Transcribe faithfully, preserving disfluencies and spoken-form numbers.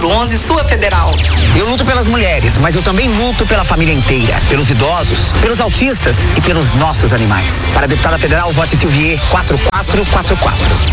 quatro onze, sua federal. Eu luto pelas mulheres, mas eu também luto pela família inteira, pelos idosos, pelos autistas e pelos nossos animais. Para deputada federal, vote Silvier quatro quatro quatro quatro.